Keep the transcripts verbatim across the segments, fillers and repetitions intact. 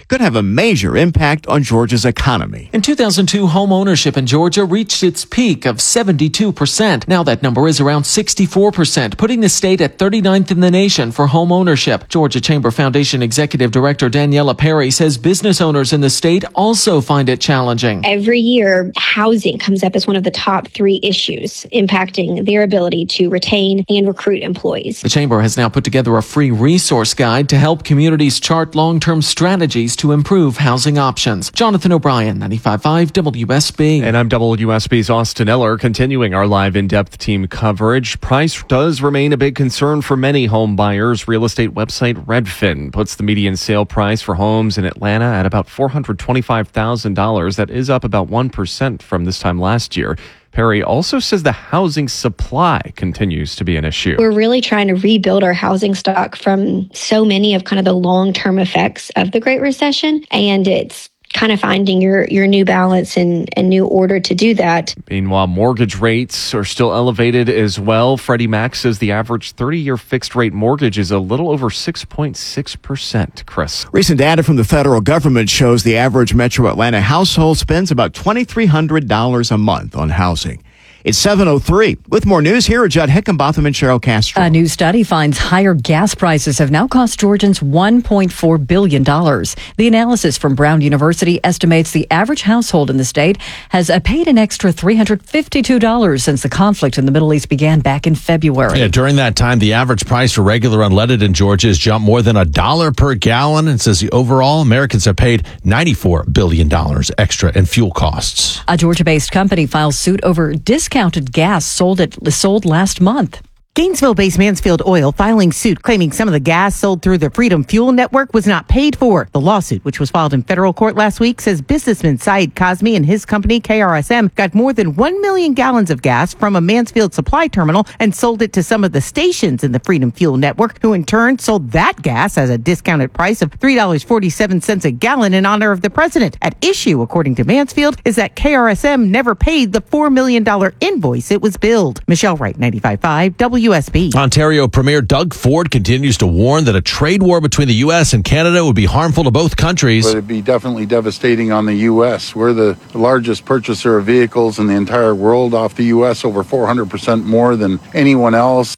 could have a major impact on Georgia's economy. In two thousand two, home ownership in Georgia reached its peak of seventy-two percent. Now that number is around sixty-four percent, putting the state at thirty-ninth in the nation for home ownership. Georgia Chamber Foundation Executive Director Daniela Perry says business owners in the state also find it challenging. Every year, housing comes up as one of the top three issues impacting their ability to retain and recruit employees. The Chamber has now put together a free resource guide to help communities chart long-term strategies to improve housing options. Jonathan O'Brien, ninety-five point five W S B. And I'm W S B's Austin Eller, continuing our live in-depth team coverage. Price does remain a big concern for many home buyers. Real estate website Redfin puts the median sale price for homes in Atlanta at about four hundred twenty-five thousand dollars. That is up about one percent from this time last year. Perry also says the housing supply continues to be an issue. We're really trying to rebuild our housing stock from so many of kind of the long-term effects of the Great Recession, and it's kind of finding your, your new balance and, and new order to do that. Meanwhile, mortgage rates are still elevated as well. Freddie Mac says the average thirty-year fixed-rate mortgage is a little over six point six percent. Chris. Recent data from the federal government shows the average Metro Atlanta household spends about two thousand three hundred dollars a month on housing. It's seven oh three. With more news, here are Judd Hickenbotham and Cheryl Castro. A new study finds higher gas prices have now cost Georgians one point four billion dollars. The analysis from Brown University estimates the average household in the state has paid an extra three hundred fifty-two dollars since the conflict in the Middle East began back in February. Yeah, during that time, the average price for regular unleaded in Georgia has jumped more than a dollar per gallon, and says the overall Americans have paid ninety-four billion dollars extra in fuel costs. A Georgia-based company files suit over discounted gas sold at sold last month. Gainesville-based Mansfield Oil filing suit claiming some of the gas sold through the Freedom Fuel Network was not paid for. The lawsuit, which was filed in federal court last week, says businessman Saeed Kazmi and his company K R S M got more than one million gallons of gas from a Mansfield supply terminal and sold it to some of the stations in the Freedom Fuel Network, who in turn sold that gas at a discounted price of three dollars and forty-seven cents a gallon in honor of the president. At issue, according to Mansfield, is that K R S M never paid the four million dollars invoice it was billed. Michelle Wright, ninety-five point five W S B. Ontario Premier Doug Ford continues to warn that a trade war between the U S and Canada would be harmful to both countries. But it'd be definitely devastating on the U S. We're the largest purchaser of vehicles in the entire world off the U S, over four hundred percent more than anyone else.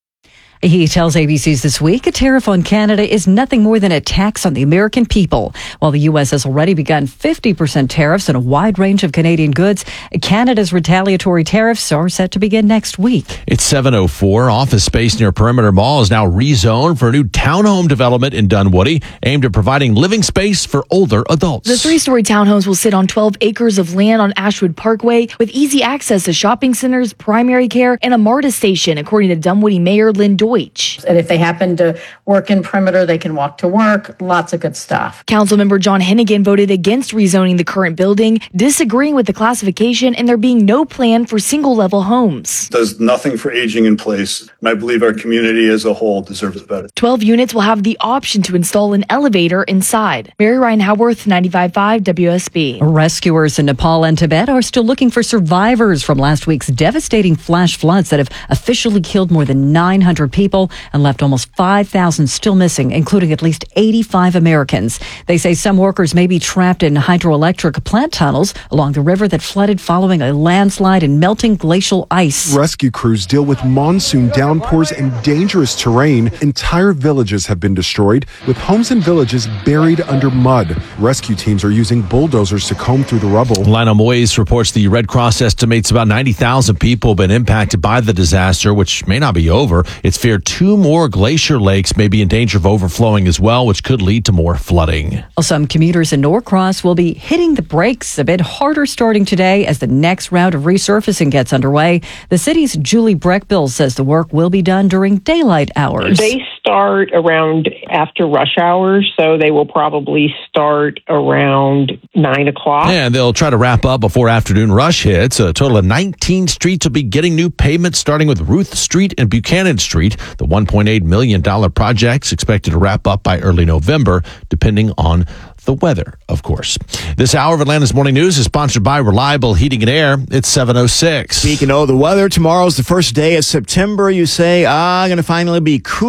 He tells A B C's This Week a tariff on Canada is nothing more than a tax on the American people. While the U S has already begun fifty percent tariffs on a wide range of Canadian goods, Canada's retaliatory tariffs are set to begin next week. It's seven oh four. Office space near Perimeter Mall is now rezoned for a new townhome development in Dunwoody, aimed at providing living space for older adults. The three-story townhomes will sit on twelve acres of land on Ashwood Parkway with easy access to shopping centers, primary care, and a MARTA station, according to Dunwoody Mayor Lynn Deutsch. And if they happen to work in Perimeter, they can walk to work. Lots of good stuff. Councilmember John Hennigan voted against rezoning the current building, disagreeing with the classification and there being no plan for single-level homes. There's nothing for aging in place, and I believe our community as a whole deserves better. twelve units will have the option to install an elevator inside. Mary Ryan Howarth, ninety-five point five W S B. Rescuers in Nepal and Tibet are still looking for survivors from last week's devastating flash floods that have officially killed more than nine hundred people. People and left almost five thousand still missing, including at least eighty-five Americans. They say some workers may be trapped in hydroelectric plant tunnels along the river that flooded following a landslide and melting glacial ice. Rescue crews deal with monsoon downpours and dangerous terrain. Entire villages have been destroyed, with homes and villages buried under mud. Rescue teams are using bulldozers to comb through the rubble. Lionel Moyes reports the Red Cross estimates about ninety thousand people have been impacted by the disaster, which may not be over. It's feared two more glacier lakes may be in danger of overflowing as well, which could lead to more flooding. Well, some commuters in Norcross will be hitting the brakes a bit harder starting today as the next round of resurfacing gets underway. The city's Julie Breckbill says the work will be done during daylight hours. They start around after rush hours, so they will probably start around nine o'clock. And they'll try to wrap up before afternoon rush hits. A total of nineteen streets will be getting new pavement, starting with Ruth Street and Buchanan Street. The one point eight million dollars project's expected to wrap up by early November, depending on the weather, of course. This hour of Atlanta's Morning News is sponsored by Reliable Heating and Air. It's seven oh six. Speaking of the weather, tomorrow's the first day of September. You say, ah, going to finally be cooler, you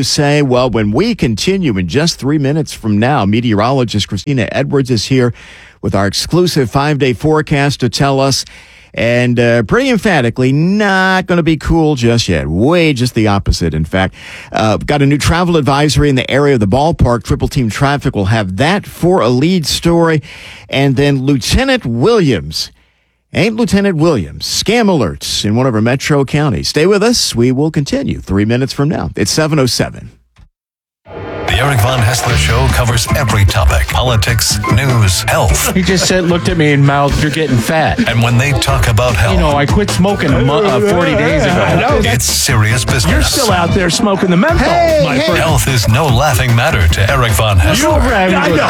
say? Well, when we continue in just three minutes from now, meteorologist Christina Edwards is here with our exclusive five-day forecast to tell us, and uh, pretty emphatically, not going to be cool just yet. Way just the opposite, in fact. Uh, got a new travel advisory in the area of the ballpark. Triple Team Traffic will have that for a lead story. And then Lieutenant Williams. Ain't Lieutenant Williams. Scam alerts in one of our metro counties. Stay with us. We will continue three minutes from now. It's seven oh seven. The Eric Von Hessler Show covers every topic: politics, news, health. He just said, looked at me and mouthed, "You're getting fat." And when they talk about health, you know, I quit smoking a mo- uh, forty days ago. I know. It's serious business. You're still out there smoking the menthol. Hey, my hey. friend. Health is no laughing matter to Eric Von Hessler. You ran I know.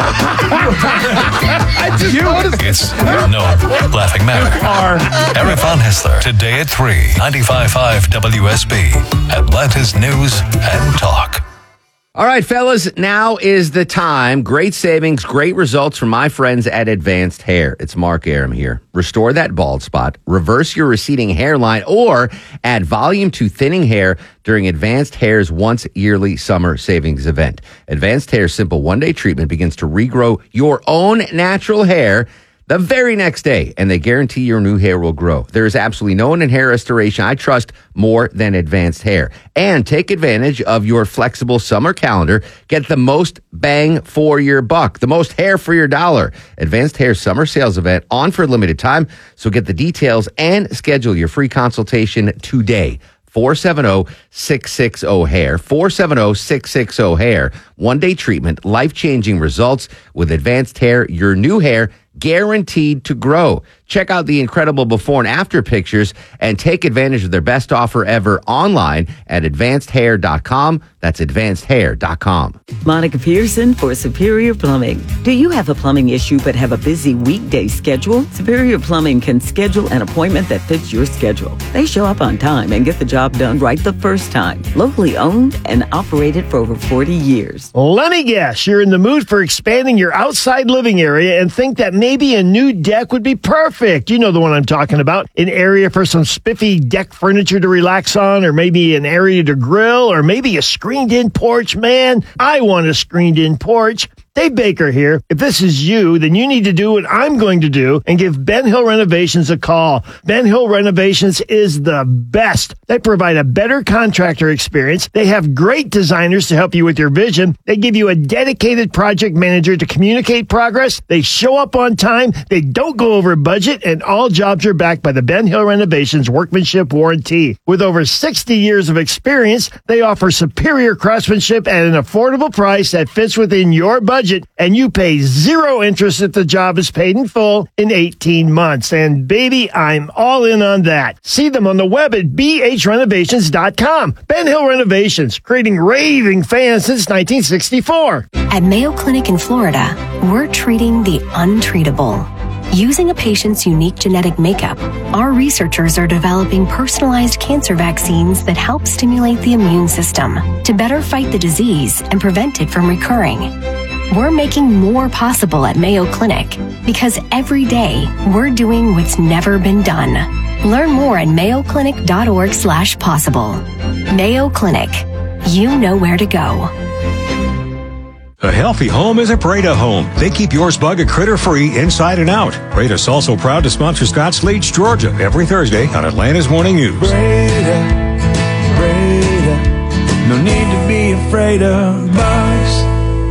I just noticed. It's no laughing matter. Are. Eric Von Hessler, today at three, ninety-five point five W S B, Atlanta's News and Talk. All right, fellas, now is the time. Great savings, great results from my friends at Advanced Hair. It's Mark Aram here. Restore that bald spot, reverse your receding hairline, or add volume to thinning hair during Advanced Hair's once yearly summer savings event. Advanced Hair's simple one-day treatment begins to regrow your own natural hair the very next day, and they guarantee your new hair will grow. There is absolutely no one in hair restoration I trust more than Advanced Hair. And take advantage of your flexible summer calendar. Get the most bang for your buck, the most hair for your dollar. Advanced Hair summer sales event on for a limited time. So get the details and schedule your free consultation today. four seven zero, six six zero, hair. four seven zero, six six zero, hair. One-day treatment, life-changing results with Advanced Hair. Your new hair guaranteed to grow. Check out the incredible before and after pictures and take advantage of their best offer ever online at advanced hair dot com. That's advanced hair dot com. Monica Pearson for Superior Plumbing. Do you have a plumbing issue but have a busy weekday schedule? Superior Plumbing can schedule an appointment that fits your schedule. They show up on time and get the job done right the first time. Locally owned and operated for over forty years. Let me guess, you're in the mood for expanding your outside living area and think that maybe a new deck would be perfect. You know the one I'm talking about. An area for some spiffy deck furniture to relax on, or maybe an area to grill, or maybe a screened-in porch. Man, I want a screened-in porch. Dave Baker here. If this is you, then you need to do what I'm going to do and give Ben Hill Renovations a call. Ben Hill Renovations is the best. They provide a better contractor experience. They have great designers to help you with your vision. They give you a dedicated project manager to communicate progress. They show up on time. They don't go over budget, and all jobs are backed by the Ben Hill Renovations workmanship warranty. With over sixty years of experience, they offer superior craftsmanship at an affordable price that fits within your budget. And you pay zero interest if the job is paid in full in eighteen months. And baby, I'm all in on that. See them on the web at b h renovations dot com. Ben Hill Renovations, creating raving fans since nineteen sixty-four. At Mayo Clinic in Florida, we're treating the untreatable. Using a patient's unique genetic makeup, our researchers are developing personalized cancer vaccines that help stimulate the immune system to better fight the disease and prevent it from recurring. We're making more possible at Mayo Clinic because every day we're doing what's never been done. Learn more at mayo clinic dot org slash possible. Mayo Clinic. You know where to go. A healthy home is a Breda home. They keep yours bug and critter free inside and out. Breda's also proud to sponsor Scotts Leach, Georgia, every Thursday on Atlanta's Morning News. Breda, Breda, no need to be afraid of bugs.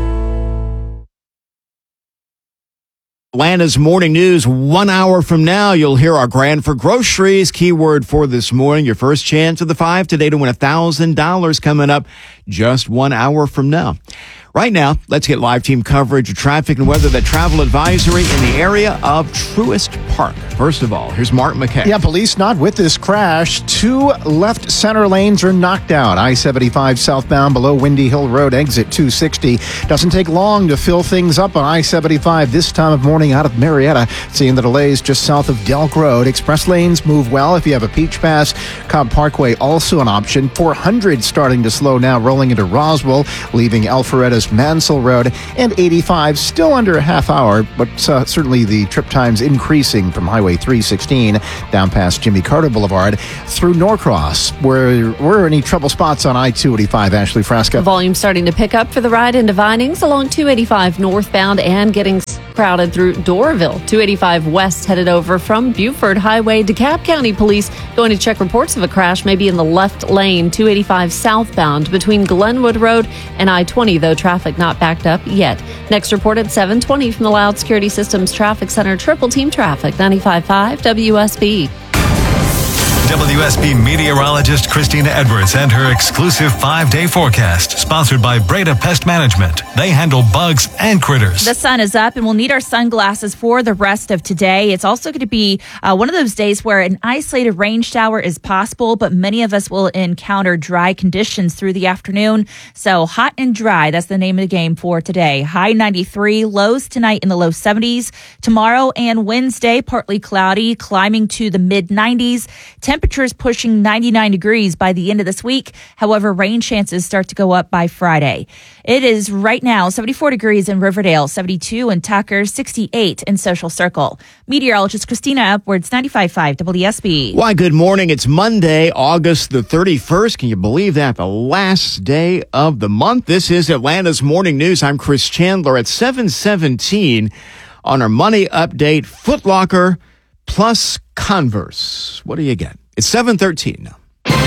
Atlanta's Morning News. One hour from now, you'll hear our Grand for Groceries keyword for this morning. Your first chance of the five today to win one thousand dollars coming up just one hour from now. Right now, let's get live team coverage of traffic and weather, that travel advisory in the area of Truist Park. First of all, here's Mark McKay. Yeah, police not with this crash. Two left center lanes are knocked out. I seventy-five southbound below Windy Hill Road, exit two sixty. Doesn't take long to fill things up on I seventy-five this time of morning out of Marietta. Seeing the delays just south of Delk Road. Express lanes move well if you have a Peach Pass. Cobb Parkway also an option. four hundred starting to slow now, rolling into Roswell, leaving Alpharetta's West Mansell Road, and eighty-five still under a half hour, but uh, certainly the trip times increasing from Highway three sixteen down past Jimmy Carter Boulevard through Norcross. Where were any trouble spots on I two eighty-five, Ashley Frasca? Volume starting to pick up for the ride into Vinings along two eighty-five northbound and getting crowded through Doraville. two eighty-five west headed over from Buford Highway. DeKalb County Police going to check reports of a crash maybe in the left lane. two eighty-five southbound between Glenwood Road and I twenty, though traffic not backed up yet. Next report at seven twenty from the Loud Security Systems Traffic Center. Triple Team Traffic, ninety-five point five W S B. W S B meteorologist Christina Edwards and her exclusive five-day forecast, sponsored by Breda Pest Management. They handle bugs and critters. The sun is up, and we'll need our sunglasses for the rest of today. It's also going to be uh, one of those days where an isolated rain shower is possible, but many of us will encounter dry conditions through the afternoon. So hot and dry, that's the name of the game for today. High ninety-three, lows tonight in the low seventies. Tomorrow and Wednesday, partly cloudy, climbing to the mid nineties. Temperatures pushing ninety-nine degrees by the end of this week. However, rain chances start to go up by Friday. It is right now seventy-four degrees in Riverdale, seventy-two in Tucker, sixty-eight in Social Circle. Meteorologist Christina Edwards, ninety-five point five W S B. Why, good morning. It's Monday, August the thirty-first. Can you believe that? The last day of the month. This is Atlanta's Morning News. I'm Chris Chandler at seven seventeen on our money update. Foot Locker plus Converse. What do you get? It's seven thirteen now.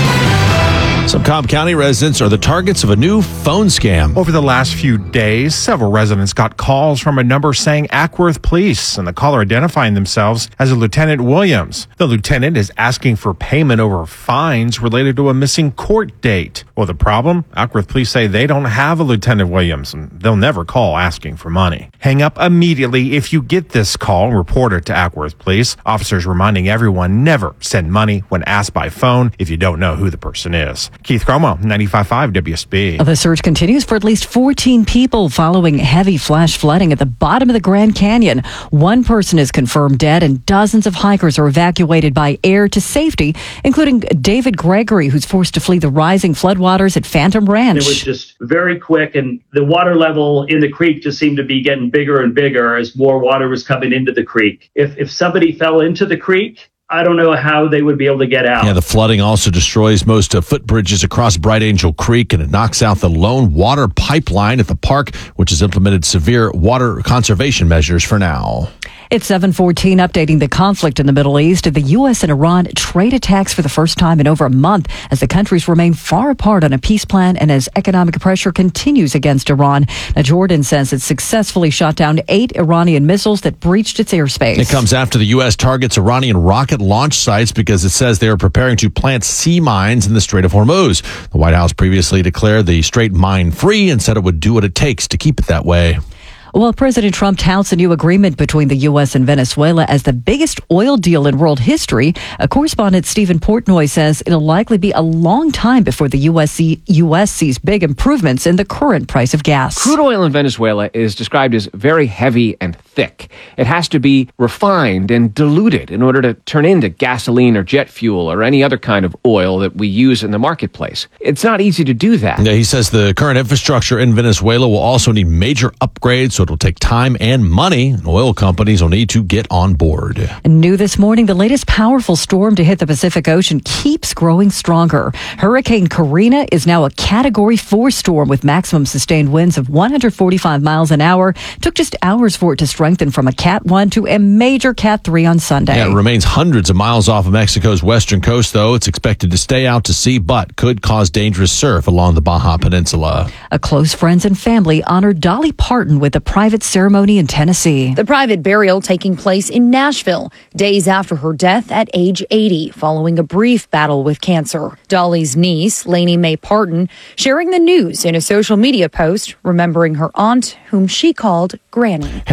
Some Cobb County residents are the targets of a new phone scam. Over the last few days, several residents got calls from a number saying Ackworth Police, and the caller identifying themselves as a Lieutenant Williams. The lieutenant is asking for payment over fines related to a missing court date. Well, the problem? Ackworth Police say they don't have a Lieutenant Williams, and they'll never call asking for money. Hang up immediately if you get this call and report it to Ackworth Police. Officers reminding everyone never send money when asked by phone if you don't know who the person is. Keith Cromo, ninety-five point five W S B. The search continues for at least fourteen people following heavy flash flooding at the bottom of the Grand Canyon. One person is confirmed dead, and dozens of hikers are evacuated by air to safety, including David Gregory, who's forced to flee the rising floodwaters at Phantom Ranch. It was just very quick, and the water level in the creek just seemed to be getting bigger and bigger as more water was coming into the creek. If if somebody fell into the creek, I don't know how they would be able to get out. Yeah, the flooding also destroys most uh, footbridges across Bright Angel Creek, and it knocks out the lone water pipeline at the park, which has implemented severe water conservation measures for now. It's seven fourteen, updating the conflict in the Middle East. The U S and Iran trade attacks for the first time in over a month as the countries remain far apart on a peace plan and as economic pressure continues against Iran. Now, Jordan says it successfully shot down eight Iranian missiles that breached its airspace. It comes after the U S targets Iranian rocket launch sites because it says they are preparing to plant sea mines in the Strait of Hormuz. The White House previously declared the strait mine-free and said it would do what it takes to keep it that way. Well, President Trump touts a new agreement between the U S and Venezuela as the biggest oil deal in world history. A correspondent Stephen Portnoy says it'll likely be a long time before the U S, U S sees big improvements in the current price of gas. Crude oil in Venezuela is described as very heavy and thick. It has to be refined and diluted in order to turn into gasoline or jet fuel or any other kind of oil that we use in the marketplace. It's not easy to do that. Yeah, he says the current infrastructure in Venezuela will also need major upgrades, so it'll take time and money, and oil companies will need to get on board. New this morning, the latest powerful storm to hit the Pacific Ocean keeps growing stronger. Hurricane Karina is now a Category four storm with maximum sustained winds of one hundred forty-five miles an hour. It took just hours for it to strengthen from a Cat one to a major Cat three on Sunday. Yeah, it remains hundreds of miles off of Mexico's western coast, though. It's expected to stay out to sea, but could cause dangerous surf along the Baja Peninsula. A close friends and family honored Dolly Parton with a private ceremony in Tennessee. The private burial taking place in Nashville, days after her death at age eighty, following a brief battle with cancer. Dolly's niece, Lainey Mae Parton, sharing the news in a social media post, remembering her aunt, whom she called Granny. Hannah Battah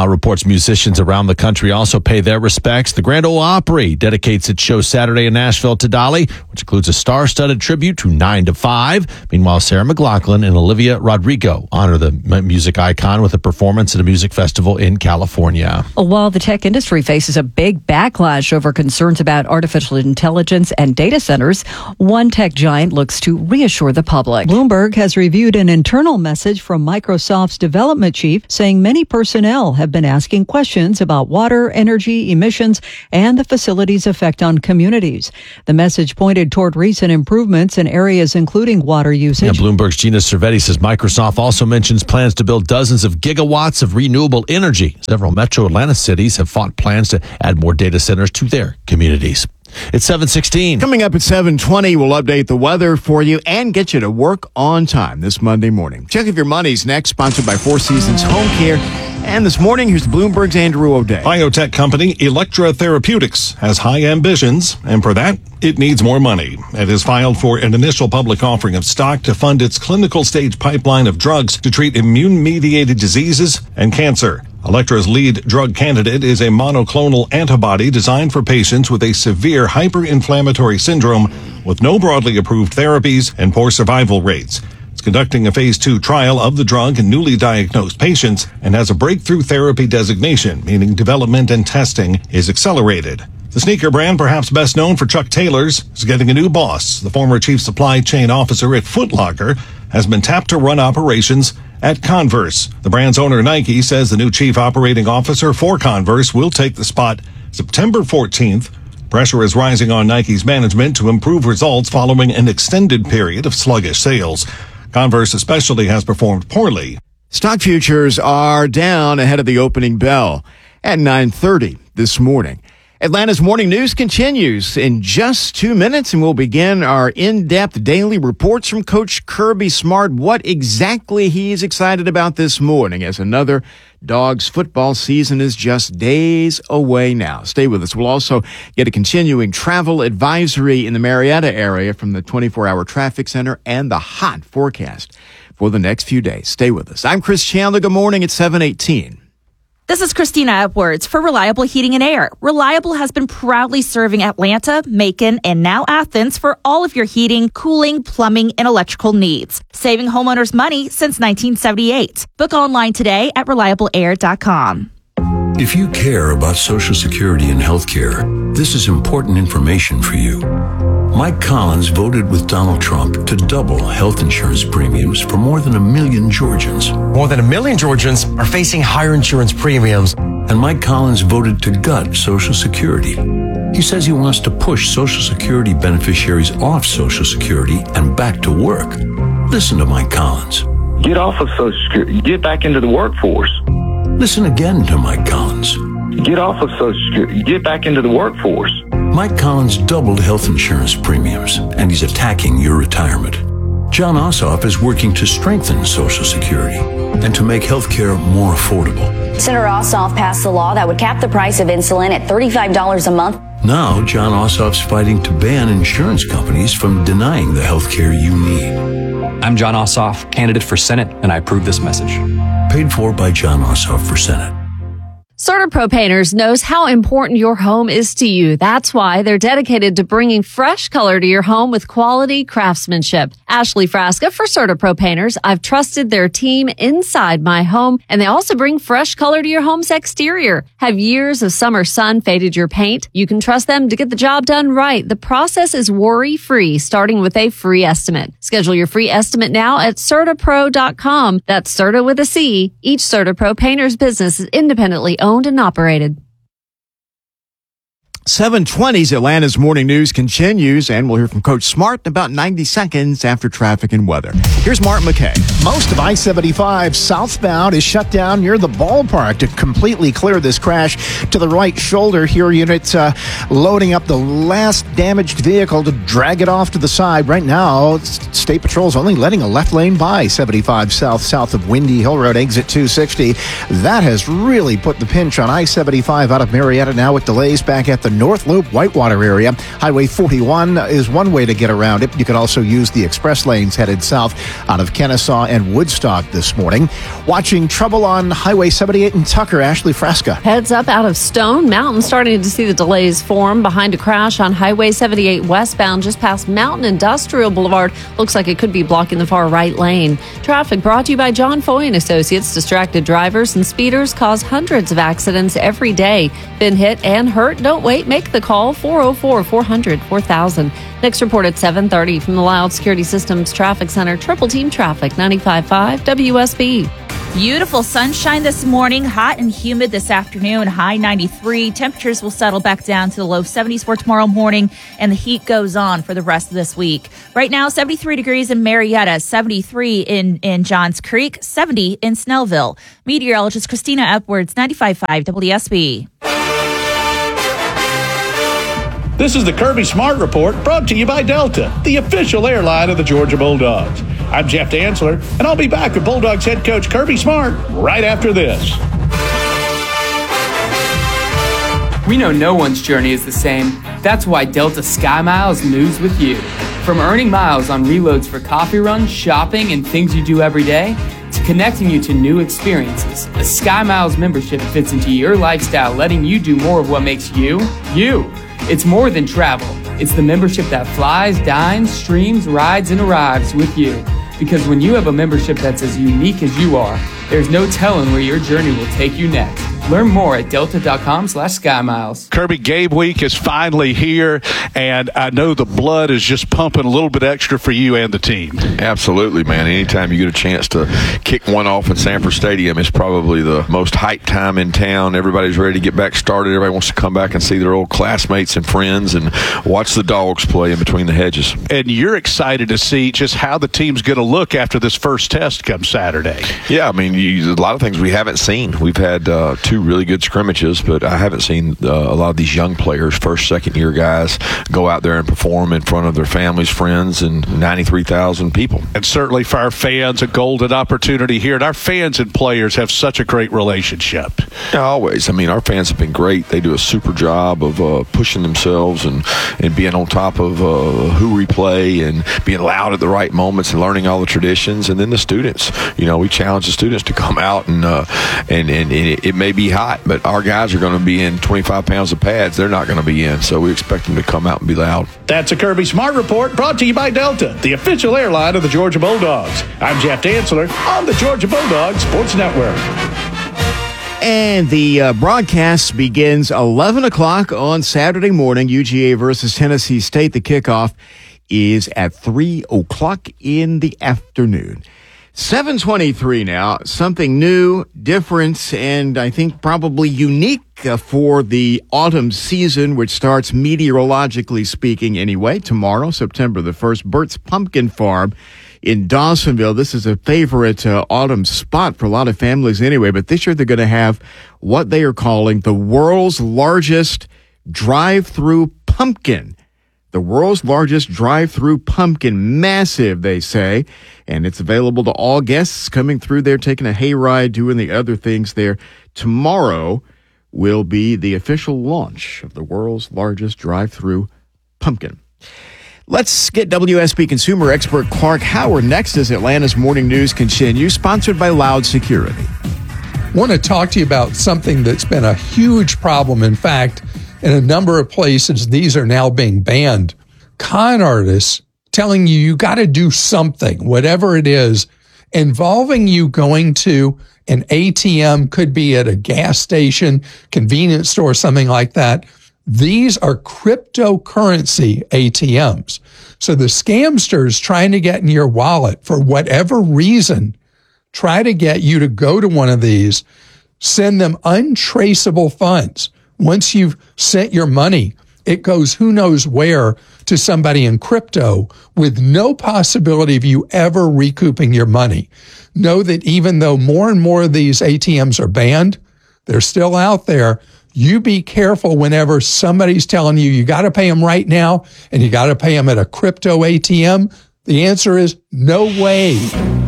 Now reports musicians around the country also pay their respects. The Grand Ole Opry dedicates its show Saturday in Nashville to Dolly, which includes a star-studded tribute to nine to five. Meanwhile, Sarah McLachlan and Olivia Rodrigo honor the music icon with a performance at a music festival in California. While the tech industry faces a big backlash over concerns about artificial intelligence and data centers, one tech giant looks to reassure the public. Bloomberg has reviewed an internal message from Microsoft's development chief saying many personnel have been asking questions about water, energy, emissions, and the facility's effect on communities. The message pointed toward recent improvements in areas including water usage. Yeah, Bloomberg's Gina Cervetti says Microsoft also mentions plans to build dozens of gigawatts of renewable energy. Several metro Atlanta cities have fought plans to add more data centers to their communities. It's seven sixteen. Coming up at seven twenty, we'll update the weather for you and get you to work on time this Monday morning. Check If Your Money's next, sponsored by Four Seasons Home Care. And this morning, here's Bloomberg's Andrew O'Day. Biotech company Electra Therapeutics has high ambitions, and for that, it needs more money. It has filed for an initial public offering of stock to fund its clinical stage pipeline of drugs to treat immune-mediated diseases and cancer. Electra's lead drug candidate is a monoclonal antibody designed for patients with a severe hyperinflammatory syndrome with no broadly approved therapies and poor survival rates. It's conducting a phase two trial of the drug in newly diagnosed patients and has a breakthrough therapy designation, meaning development and testing is accelerated. The sneaker brand, perhaps best known for Chuck Taylor's, is getting a new boss. The former chief supply chain officer at Foot Locker has been tapped to run operations at Converse. The brand's owner, Nike, says the new chief operating officer for Converse will take the spot September fourteenth. Pressure is rising on Nike's management to improve results following an extended period of sluggish sales. Converse especially has performed poorly. Stock futures are down ahead of the opening bell at nine thirty this morning. Atlanta's morning news continues in just two minutes, and we'll begin our in-depth daily reports from Coach Kirby Smart, what exactly he's excited about this morning as another Dogs football season is just days away now. Stay with us. We'll also get a continuing travel advisory in the Marietta area from the twenty-four hour traffic center and the hot forecast for the next few days. Stay with us. I'm Chris Chandler. Good morning at seven eighteen. This is Christina Edwards for Reliable Heating and Air. Reliable has been proudly serving Atlanta, Macon, and now Athens for all of your heating, cooling, plumbing, and electrical needs. Saving homeowners money since nineteen seventy-eight. Book online today at reliable air dot com. If you care about Social Security and health care, this is important information for you. Mike Collins voted with Donald Trump to double health insurance premiums for more than a million Georgians. More than a million Georgians are facing higher insurance premiums. And Mike Collins voted to gut Social Security. He says he wants to push Social Security beneficiaries off Social Security and back to work. Listen to Mike Collins. Get off of Social Security. Get back into the workforce. Listen again to Mike Collins. Get off of Social Security. Get back into the workforce. Mike Collins doubled health insurance premiums, and he's attacking your retirement. John Ossoff is working to strengthen Social Security and to make health care more affordable. Senator Ossoff passed a law that would cap the price of insulin at thirty-five dollars a month. Now, John Ossoff's fighting to ban insurance companies from denying the health care you need. I'm John Ossoff, candidate for Senate, and I approve this message. Paid for by John Ossoff for Senate. CertaPro Painters knows how important your home is to you. That's why they're dedicated to bringing fresh color to your home with quality craftsmanship. Ashley Frasca for CertaPro Painters. I've trusted their team inside my home, and they also bring fresh color to your home's exterior. Have years of summer sun faded your paint? You can trust them to get the job done right. The process is worry-free, starting with a free estimate. Schedule your free estimate now at CertaPro dot com. That's Certa with a C. Each CertaPro Painters business is independently owned and operated. seven twenty's Atlanta's morning news continues, and we'll hear from Coach Smart in about ninety seconds after traffic and weather. Here's Mark McKay. Most of I seventy-five southbound is shut down near the ballpark to completely clear this crash to the right shoulder. Here, units uh, loading up the last damaged vehicle to drag it off to the side. Right now, State Patrol's only letting a left lane by seventy-five south, south of Windy Hill Road, exit two sixty. That has really put the pinch on I seventy-five out of Marietta now with delays back at the North Loop Whitewater area. Highway forty-one is one way to get around it. You can also use the express lanes headed south out of Kennesaw and Woodstock this morning. Watching trouble on Highway seventy-eight in Tucker, Ashley Fresca. Heads up out of Stone Mountain, starting to see the delays form behind a crash on Highway seventy-eight westbound just past Mountain Industrial Boulevard. Looks like it could be blocking the far right lane. Traffic brought to you by John Foy and Associates. Distracted drivers and speeders cause hundreds of accidents every day. Been hit and hurt? Don't wait. Make the call. four oh four, four hundred, four thousand. Next report at seven thirty from the Loud Security Systems Traffic Center. Triple Team Traffic, ninety-five point five W S B. Beautiful sunshine this morning, hot and humid this afternoon, high ninety-three. Temperatures will settle back down to the low seventies for tomorrow morning, and the heat goes on for the rest of this week. Right now, seventy-three degrees in Marietta, seventy-three in, in Johns Creek, seventy in Snellville. Meteorologist Christina Edwards, ninety-five point five W S B. This is the Kirby Smart Report, brought to you by Delta, the official airline of the Georgia Bulldogs. I'm Jeff Dantzler, and I'll be back with Bulldogs head coach Kirby Smart right after this. We know no one's journey is the same. That's why Delta Sky Miles moves with you. From earning miles on reloads for coffee runs, shopping, and things you do every day, to connecting you to new experiences, a Sky Miles membership fits into your lifestyle, letting you do more of what makes you, you. It's more than travel. It's the membership that flies, dines, streams, rides, and arrives with you. Because when you have a membership that's as unique as you are, there's no telling where your journey will take you next. Learn more at delta.com slash sky miles. Kirby, Gabe Week is finally here, and I know the blood is just pumping a little bit extra for you and the team. Absolutely, man. Anytime you get a chance to kick one off at Sanford Stadium, it's probably the most hyped time in town. Everybody's ready to get back started. Everybody wants to come back and see their old classmates and friends and watch the dogs play in between the hedges. And you're excited to see just how the team's going to look after this first test come Saturday. Yeah, I mean, you, a lot of things we haven't seen. We've had uh, two really good scrimmages, but I haven't seen uh, a lot of these young players, first, second year guys, go out there and perform in front of their families, friends, and ninety-three thousand people. And certainly for our fans, a golden opportunity here. And our fans and players have such a great relationship. Yeah, always. I mean, our fans have been great. They do a super job of uh, pushing themselves and, and being on top of uh, who we play and being loud at the right moments and learning all the traditions. And then the students, you know, we challenge the students to come out and uh, and, and, and it, it may be hot, but our guys are going to be in twenty-five pounds of pads. They're not going to be in, so we expect them to come out and be loud. That's a Kirby Smart Report brought to you by Delta, the official airline of the Georgia Bulldogs. I'm Jeff Dantzler on the Georgia Bulldogs Sports Network. And the uh, broadcast begins eleven o'clock on Saturday morning, U G A versus Tennessee State. The kickoff is at three o'clock in the afternoon. seven twenty-three now, something new, different, and I think probably unique uh, for the autumn season, which starts meteorologically speaking anyway, tomorrow, September the first. Burt's Pumpkin Farm in Dawsonville. This is a favorite uh, autumn spot for a lot of families anyway, but this year they're going to have what they are calling the world's largest drive-through pumpkin. The world's largest drive-through pumpkin. Massive, they say. And it's available to all guests coming through there, taking a hayride, doing the other things there. Tomorrow will be the official launch of the world's largest drive-through pumpkin. Let's get W S B consumer expert Clark Howard next as Atlanta's Morning News continues, sponsored by Loud Security. I want to talk to you about something that's been a huge problem. In fact, in a number of places, these are now being banned. Con artists telling you you got to do something, whatever it is, involving you going to an A T M, could be at a gas station, convenience store, something like that. These are cryptocurrency A T Ms. So the scamsters trying to get in your wallet for whatever reason, try to get you to go to one of these, send them untraceable funds. Once you've sent your money, it goes who knows where to somebody in crypto with no possibility of you ever recouping your money. Know that even though more and more of these A T Ms are banned, they're still out there. You be careful whenever somebody's telling you you got to pay them right now and you got to pay them at a crypto A T M. The answer is no way.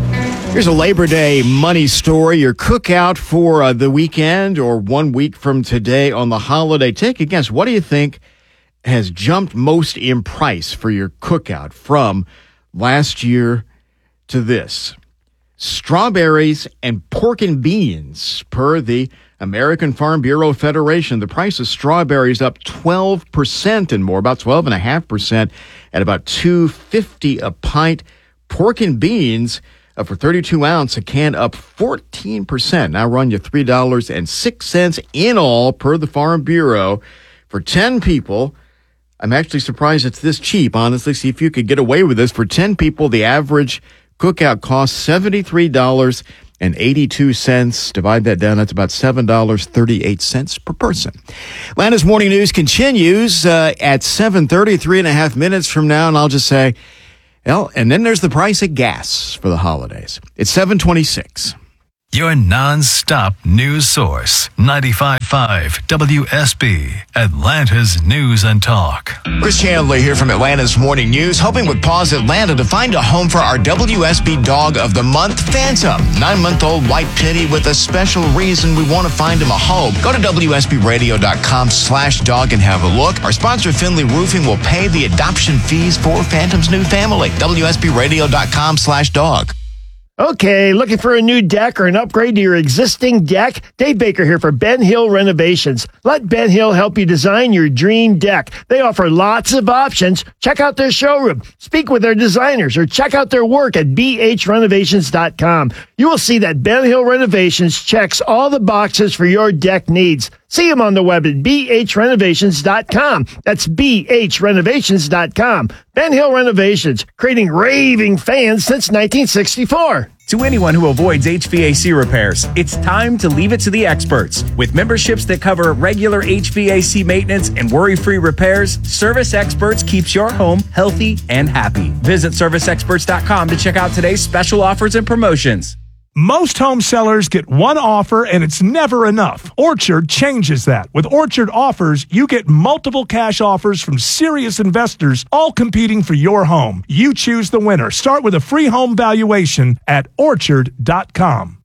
Here's a Labor Day money story. Your cookout for uh, the weekend or one week from today on the holiday. Take a guess. What do you think has jumped most in price for your cookout from last year to this? Strawberries and pork and beans. Per the American Farm Bureau Federation, the price of strawberries up twelve percent and more, about twelve point five percent at about two dollars and fifty cents a pint. Pork and beans uh, for thirty-two ounce, a can up fourteen percent. Now run you three dollars and six cents in all per the Farm Bureau. For ten people, I'm actually surprised it's this cheap, honestly. See if you could get away with this. For ten people, the average cookout costs seventy-three dollars and eighty-two cents. Divide that down, that's about seven dollars and thirty-eight cents per person. Atlanta's Morning News continues uh, at seven thirty, three and a half minutes from now, and I'll just say, well, and then there's the price of gas for the holidays. It's seven twenty-six. Your non-stop news source, ninety-five point five W S B, Atlanta's News and Talk. Chris Chandler here from Atlanta's Morning News, hoping with Paws Atlanta to find a home for our W S B Dog of the Month, Phantom. Nine-month-old white pitty with a special reason we want to find him a home. Go to W S B radio dot com slash dog and have a look. Our sponsor, Finley Roofing, will pay the adoption fees for Phantom's new family. W S B radio dot com slash dog. Okay, looking for a new deck or an upgrade to your existing deck? Dave Baker here for Ben Hill Renovations. Let Ben Hill help you design your dream deck. They offer lots of options. Check out their showroom, speak with their designers, or check out their work at b h renovations dot com. You will see that Ben Hill Renovations checks all the boxes for your deck needs. See them on the web at b h renovations dot com. That's b h renovations dot com. Ben Hill Renovations, creating raving fans since nineteen sixty-four. To anyone who avoids H V A C repairs, it's time to leave it to the experts. With memberships that cover regular H V A C maintenance and worry-free repairs, Service Experts keeps your home healthy and happy. Visit service experts dot com to check out today's special offers and promotions. Most home sellers get one offer and it's never enough. Orchard changes that. With Orchard Offers, you get multiple cash offers from serious investors, all competing for your home. You choose the winner. Start with a free home valuation at orchard dot com.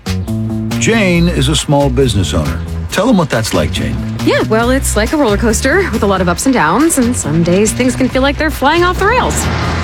Jane is a small business owner. Tell them what that's like, Jane. Yeah, well, it's like a roller coaster with a lot of ups and downs, and some days things can feel like they're flying off the rails.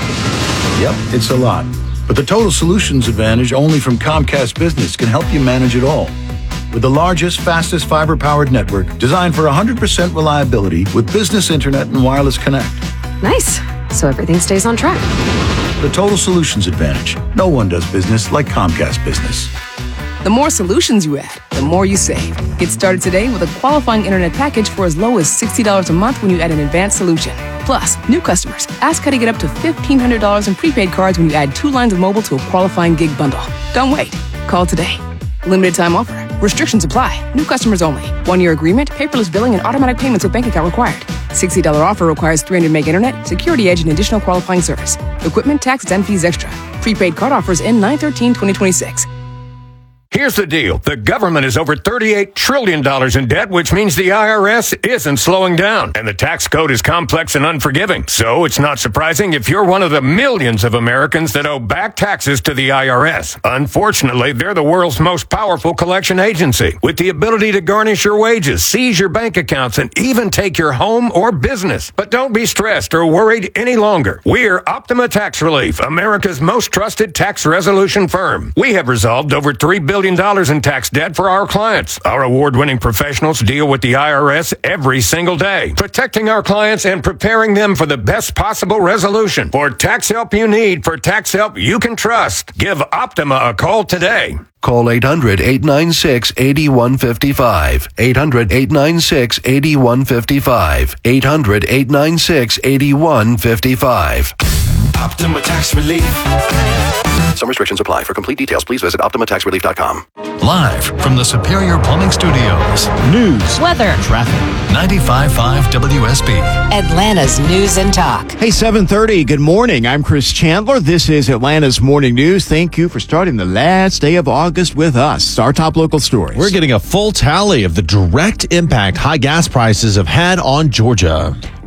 Yep, it's a lot. But the Total Solutions Advantage only from Comcast Business can help you manage it all. With the largest, fastest fiber-powered network designed for one hundred percent reliability with business internet and wireless connect. Nice. So everything stays on track. The Total Solutions Advantage. No one does business like Comcast Business. The more solutions you add, the more you save. Get started today with a qualifying internet package for as low as sixty dollars a month when you add an advanced solution. Plus, new customers, ask how to get up to fifteen hundred dollars in prepaid cards when you add two lines of mobile to a qualifying gig bundle. Don't wait. Call today. Limited time offer. Restrictions apply. New customers only. One-year agreement, paperless billing, and automatic payments with bank account required. sixty dollars offer requires three hundred meg internet, security edge, and additional qualifying service. Equipment, taxes, and fees extra. Prepaid card offers end nine thirteen twenty twenty-six. Here's the deal. The government is over thirty-eight trillion dollars in debt, which means the I R S isn't slowing down. And the tax code is complex and unforgiving. So it's not surprising if you're one of the millions of Americans that owe back taxes to the I R S. Unfortunately, they're the world's most powerful collection agency, with the ability to garnish your wages, seize your bank accounts, and even take your home or business. But don't be stressed or worried any longer. We're Optima Tax Relief, America's most trusted tax resolution firm. We have resolved over three billion dollars in tax debt for our clients. Our award-winning professionals deal with the I R S every single day, protecting our clients and preparing them for the best possible resolution. For tax help you need, for tax help you can trust, give Optima a call today. Call eight hundred, eight nine six, eight one five five. eight hundred, eight nine six, eight one five five. eight hundred, eight nine six, eight one five five. Optima Tax Relief. Some restrictions apply. For complete details, please visit optima tax relief dot com. Live from the Superior Plumbing Studios. News, weather, traffic. ninety-five point five W S B. Atlanta's News and Talk. Hey, seven thirty. Good morning. I'm Chris Chandler. This is Atlanta's Morning News. Thank you for starting the last day of August with us. Our top local stories. We're getting a full tally of the direct impact high gas prices have had on Georgia.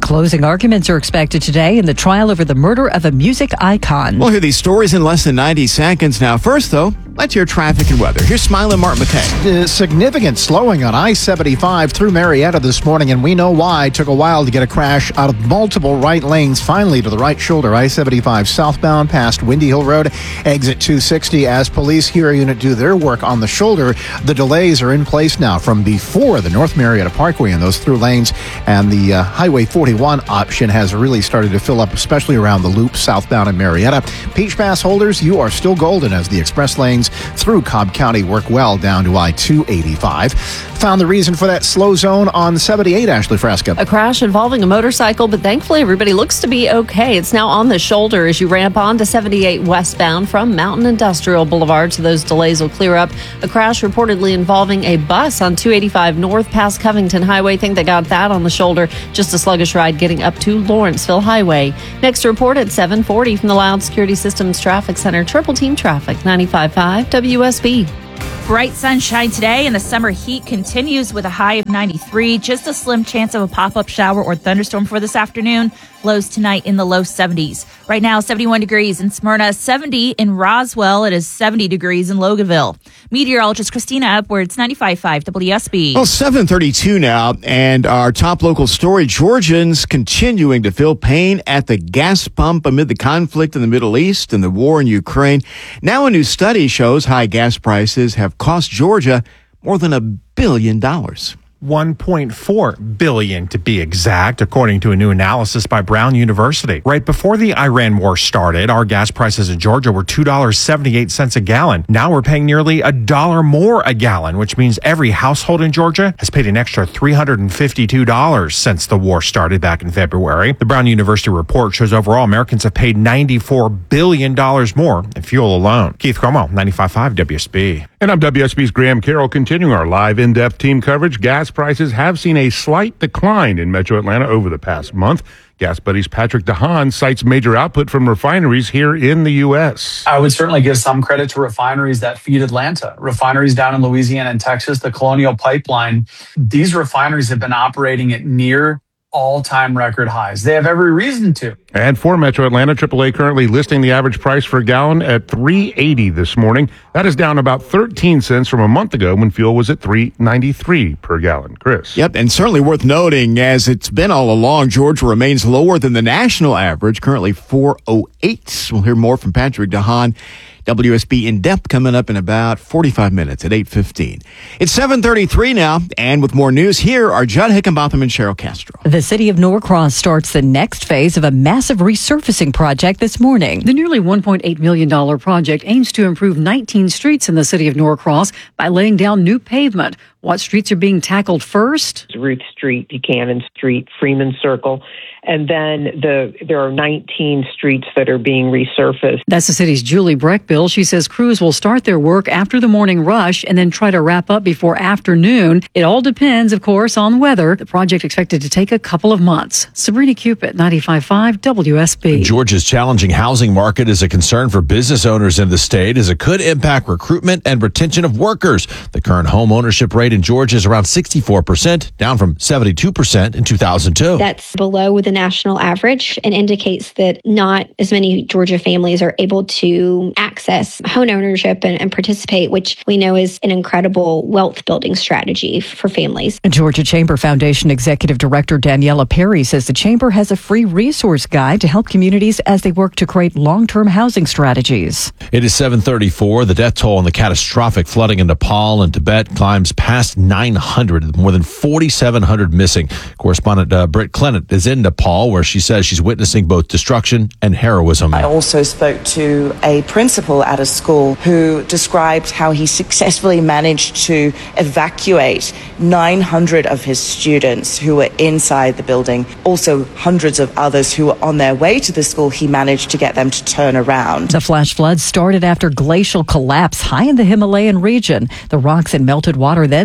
Closing arguments are expected today in the trial over the murder of a music icon. We'll hear these stories in less than ninety seconds. Now, first, though, let's hear traffic and weather. Here's Smiling Mark McKay. Uh, significant slowing on I seventy-five through Marietta this morning, and we know why. It took a while to get a crash out of multiple right lanes, finally to the right shoulder. I seventy-five southbound past Windy Hill Road, exit two sixty. As police here unit do their work on the shoulder, the delays are in place now from before the North Marietta Parkway and those through lanes, and the uh, Highway forty-one option has really started to fill up, especially around the loop southbound in Marietta. Peach Pass holders, you are still golden as the express lanes through Cobb County work well down to I two eighty-five. Found the reason for that slow zone on seventy-eight, Ashley Fresca. A crash involving a motorcycle, but thankfully everybody looks to be okay. It's now on the shoulder as you ramp onto seventy-eight westbound from Mountain Industrial Boulevard, so those delays will clear up. A crash reportedly involving a bus on two eighty-five north past Covington Highway. Think they got that on the shoulder. Just a sluggish ride getting up to Lawrenceville Highway. Next report at seven forty from the Loud Security Systems Traffic Center. Triple Team Traffic, ninety-five point five W S B. Bright sunshine today, and the summer heat continues with a high of ninety-three. Just a slim chance of a pop-up shower or thunderstorm for this afternoon. Lows tonight in the low seventies. Right now, seventy-one degrees in Smyrna, seventy in Roswell. It is seventy degrees in Loganville. Meteorologist Christina Edwards, ninety-five point five W S B. Well, seven thirty-two now, and our top local story, Georgians continuing to feel pain at the gas pump amid the conflict in the Middle East and the war in Ukraine. Now a new study shows high gas prices have cost Georgia more than a billion dollars. one point four billion dollars to be exact, according to a new analysis by Brown University. Right before the Iran war started, our gas prices in Georgia were two dollars and seventy-eight cents a gallon. Now we're paying nearly a dollar more a gallon, which means every household in Georgia has paid an extra three hundred fifty-two dollars since the war started back in February. The Brown University report shows overall Americans have paid ninety-four billion dollars more in fuel alone. Keith Cuomo, ninety-five point five W S B. And I'm W S B's Graham Carroll, continuing our live in-depth team coverage. Gas prices have seen a slight decline in Metro Atlanta over the past month. Gas Buddy's Patrick DeHaan cites major output from refineries here in the U S. I would certainly give some credit to refineries that feed Atlanta. Refineries down in Louisiana and Texas, the Colonial Pipeline. These refineries have been operating at near all-time record highs. They have every reason to. And for Metro Atlanta, triple A currently listing the average price for a gallon at three eighty this morning. That is down about thirteen cents from a month ago when fuel was at three ninety-three per gallon. Chris. Yep, and certainly worth noting, as it's been all along, Georgia remains lower than the national average, currently four oh eight. We'll hear more from Patrick DeHaan. W S B In Depth coming up in about forty-five minutes at eight fifteen. It's seven thirty-three now, and with more news, here are Judd Hickenbotham and Cheryl Castro. The city of Norcross starts the next phase of a massive resurfacing project this morning. The nearly one point eight million dollars project aims to improve nineteen streets in the city of Norcross by laying down new pavement. What streets are being tackled first? Ruth Street, Buchanan Street, Freeman Circle. And then the there are nineteen streets that are being resurfaced. That's the city's Julie Breckbill. She says crews will start their work after the morning rush and then try to wrap up before afternoon. It all depends, of course, on weather. The project expected to take a couple of months. Sabrina Cupid, ninety-five point five W S B. Georgia's challenging housing market is a concern for business owners in the state as it could impact recruitment and retention of workers. The current home ownership rate in Georgia is around sixty-four percent, down from seventy-two percent in two thousand two. That's below the national average and indicates that not as many Georgia families are able to access home ownership and, and participate, which we know is an incredible wealth building strategy for families. Georgia Chamber Foundation Executive Director Daniela Perry says the Chamber has a free resource guide to help communities as they work to create long-term housing strategies. It is seven thirty-four. The death toll in the catastrophic flooding in Nepal and Tibet climbs past nine hundred, more than forty-seven hundred missing. Correspondent uh, Britt Clennett is in Nepal, where she says she's witnessing both destruction and heroism. I also spoke to a principal at a school who described how he successfully managed to evacuate nine hundred of his students who were inside the building. Also, hundreds of others who were on their way to the school, he managed to get them to turn around. The flash floods started after glacial collapse high in the Himalayan region. The rocks and melted water then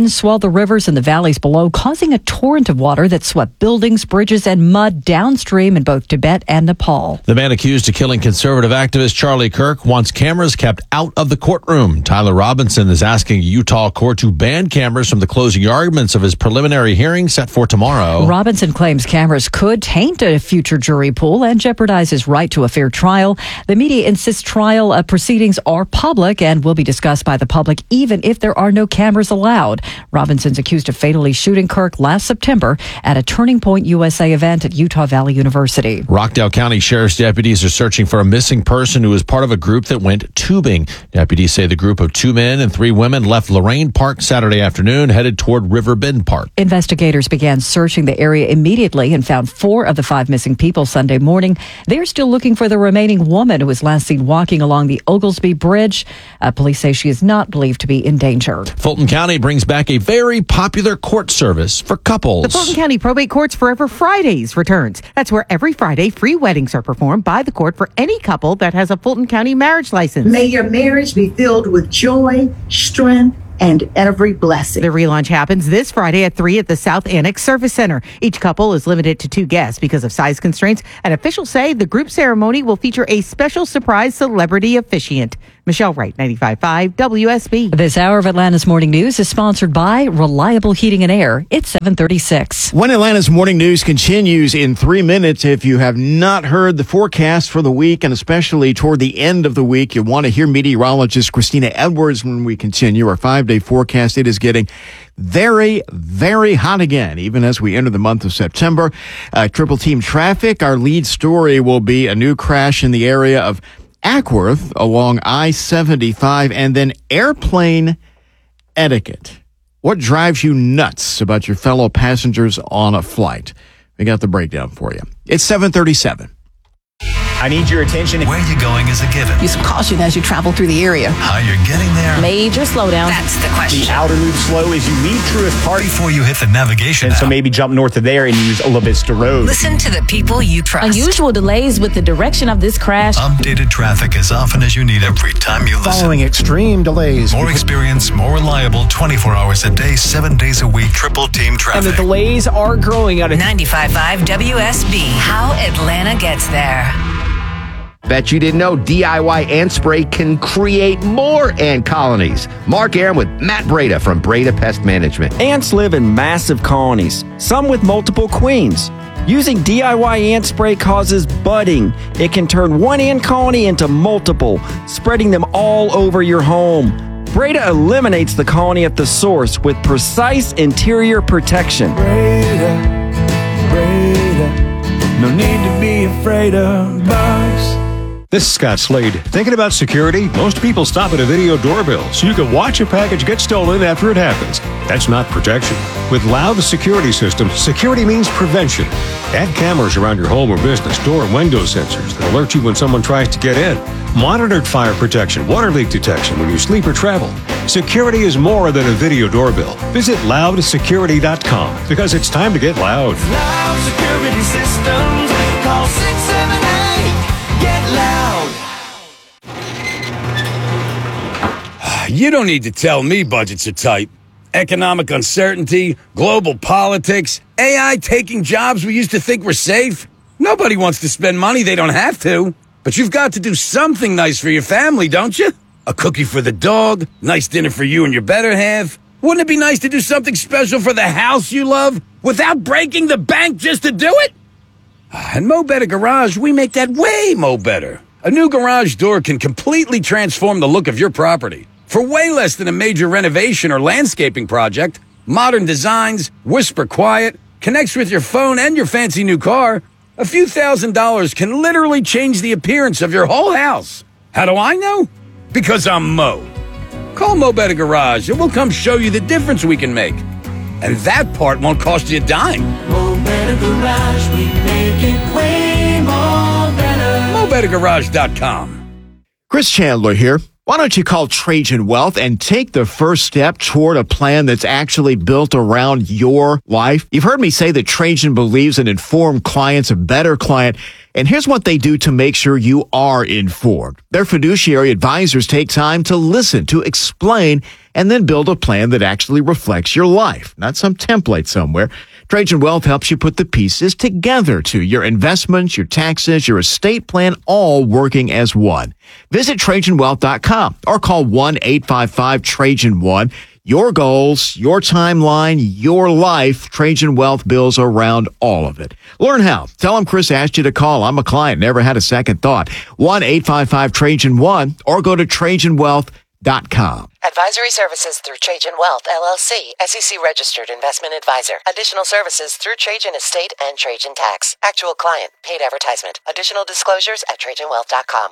Winds swelled the rivers in the valleys below, causing a torrent of water that swept buildings, bridges, and mud downstream in both Tibet and Nepal. The man accused of killing conservative activist Charlie Kirk wants cameras kept out of the courtroom. Tyler Robinson is asking a Utah court to ban cameras from the closing arguments of his preliminary hearing set for tomorrow. Robinson claims cameras could taint a future jury pool and jeopardize his right to a fair trial. The media insists trial uh, proceedings are public and will be discussed by the public even if there are no cameras allowed. Robinson's accused of fatally shooting Kirk last September at a Turning Point U S A event at Utah Valley University. Rockdale County Sheriff's deputies are searching for a missing person who was part of a group that went tubing. Deputies say the group of two men and three women left Lorraine Park Saturday afternoon, headed toward Riverbend Park. Investigators began searching the area immediately and found four of the five missing people Sunday morning. They're still looking for the remaining woman who was last seen walking along the Oglesby Bridge. Uh, police say she is not believed to be in danger. Fulton County brings back a very popular court service for couples. The Fulton County Probate Court's Forever Fridays returns. That's where every Friday free weddings are performed by the court for any couple that has a Fulton County marriage license. May your marriage be filled with joy, strength, and every blessing. The relaunch happens this Friday at three at the South Annex Service Center. Each couple is limited to two guests because of size constraints, and officials say the group ceremony will feature a special surprise celebrity officiant. Michelle Wright, ninety-five point five W S B. This hour of Atlanta's Morning News is sponsored by Reliable Heating and Air. It's seven thirty-six. When Atlanta's Morning News continues in three minutes, if you have not heard the forecast for the week, and especially toward the end of the week, you want to hear meteorologist Christina Edwards when we continue our five-day forecast. It is getting very, very hot again, even as we enter the month of September. Uh, triple team traffic. Our lead story will be a new crash in the area of Ackworth along I seventy-five, and then airplane etiquette. What drives you nuts about your fellow passengers on a flight? We got the breakdown for you. It's seven thirty-seven. I need your attention. Where you're going is a given. Use caution as you travel through the area. How you're getting there. Major slowdown. That's the question. The outer loop slow as you leave Truist Park. Before you hit the navigation And app. so maybe jump north of there and use La Vista Road. Listen to the people you trust. Unusual delays with the direction of this crash. Updated traffic as often as you need every time you listen. Following extreme delays. More experience, more reliable, twenty-four hours a day, seven days a week, triple team traffic. And the delays are growing out of ninety-five point five W S B. How Atlanta gets there. Bet you didn't know D I Y ant spray can create more ant colonies. Mark Aaron with Matt Breda from Breda Pest Management. Ants live in massive colonies, some with multiple queens. Using D I Y ant spray causes budding. It can turn one ant colony into multiple, spreading them all over your home. Breda eliminates the colony at the source with precise interior protection. Breda, Breda, no need to be afraid of bugs. This is Scott Slade. Thinking about security? Most people stop at a video doorbell so you can watch a package get stolen after it happens. That's not protection. With Loud Security Systems, security means prevention. Add cameras around your home or business, door and window sensors that alert you when someone tries to get in. Monitored fire protection, water leak detection when you sleep or travel. Security is more than a video doorbell. Visit loud security dot com because it's time to get loud. Loud Security Systems. Call six seven eight. Get loud. You don't need to tell me budgets are tight. Economic uncertainty, global politics, A I taking jobs we used to think were safe. Nobody wants to spend money they don't have to. But you've got to do something nice for your family, don't you? A cookie for the dog, nice dinner for you and your better half. Wouldn't it be nice to do something special for the house you love without breaking the bank just to do it? At Mo Better Garage, we make that way mo better. A new garage door can completely transform the look of your property. For way less than a major renovation or landscaping project, modern designs, whisper quiet, connects with your phone and your fancy new car, a few thousand dollars can literally change the appearance of your whole house. How do I know? Because I'm Mo. Call Mo Better Garage and we'll come show you the difference we can make. And that part won't cost you a dime. Mo Better Garage, we make it way more better. Mo Better Garage dot com. Chris Chandler here. Why don't you call Trajan Wealth and take the first step toward a plan that's actually built around your life? You've heard me say that Trajan believes an informed client's a better client. And here's what they do to make sure you are informed. Their fiduciary advisors take time to listen, to explain, and then build a plan that actually reflects your life, not some template somewhere. Trajan Wealth helps you put the pieces together to your investments, your taxes, your estate plan, all working as one. Visit Trajan Wealth dot com or call one eight five five Trajan one. Your goals, your timeline, your life, Trajan Wealth builds around all of it. Learn how. Tell them Chris asked you to call. I'm a client, never had a second thought. one eight five five Trajan one or go to Trajan Wealth dot com. Advisory services through Trajan Wealth, L L C, S E C registered investment advisor. Additional services through Trajan Estate and Trajan Tax. Actual client, paid advertisement. Additional disclosures at Trajan Wealth dot com.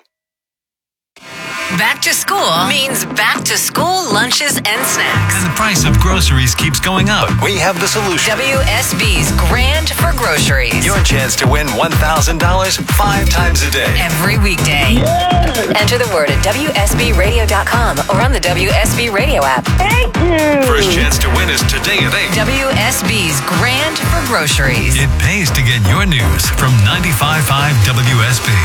Back to school means back to school lunches and snacks. And the price of groceries keeps going up. But we have the solution. W S B's Grand for Groceries. Your chance to win one thousand dollars five times a day. Every weekday. Yay! Enter the word at W S B radio dot com or on the W S B radio app. Thank you. First chance to win is today at eight. W S B's Grand for Groceries. It pays to get your news from ninety-five point five W S B.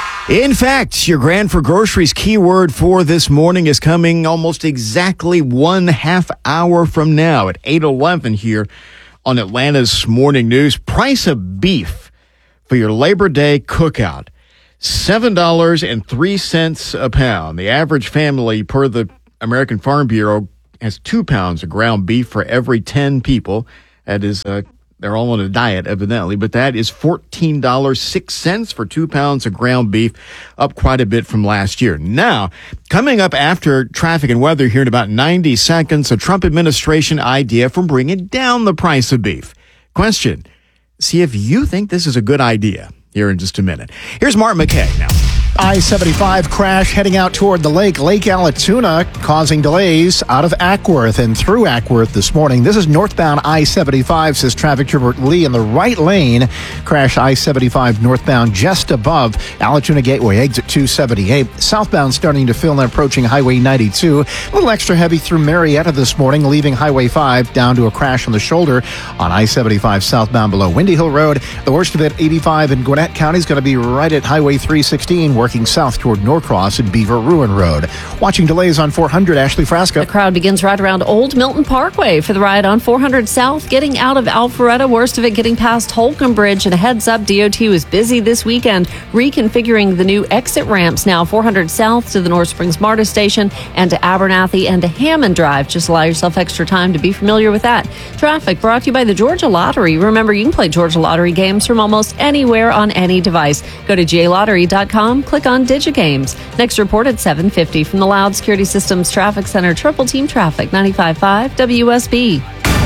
In fact, your Grand for Groceries keyword for this morning is coming almost exactly one half hour from now at eight eleven here on Atlanta's Morning News. Price of beef for your Labor Day cookout, seven dollars and three cents a pound. The average family, per the American Farm Bureau, has two pounds of ground beef for every ten people. That is uh, They're all on a diet, evidently, but that is fourteen dollars and six cents for two pounds of ground beef, up quite a bit from last year. Now, coming up after traffic and weather here in about ninety seconds, a Trump administration idea for bringing down the price of beef. Question, see if you think this is a good idea here in just a minute. Here's Mark McKay now. I seventy-five crash heading out toward the lake, Lake Allatoona, causing delays out of Ackworth and through Ackworth this morning. This is northbound I seventy-five, says traffic trooper Lee in the right lane. Crash I seventy-five northbound just above Allatoona Gateway, exit two seventy-eight. Southbound starting to fill and approaching Highway ninety-two. A little extra heavy through Marietta this morning, leaving Highway five down to a crash on the shoulder on I seventy-five southbound below Windy Hill Road. The worst of it, eighty-five in Gwinnett County, is going to be right at Highway three sixteen, working south toward Norcross and Beaver Ruin Road. Watching delays on four hundred, Ashley Frasca. The crowd begins right around Old Milton Parkway for the ride on four hundred South, getting out of Alpharetta. Worst of it getting past Holcomb Bridge. And a heads up, D O T was busy this weekend reconfiguring the new exit ramps now four hundred South to the North Springs MARTA station and to Abernathy and to Hammond Drive. Just allow yourself extra time to be familiar with that. Traffic brought to you by the Georgia Lottery. Remember, you can play Georgia Lottery games from almost anywhere on any device. Go to J lottery dot com, click on DigiGames. Next report at seven fifty from the Loud Security Systems Traffic Center. Triple Team Traffic, ninety-five point five W S B.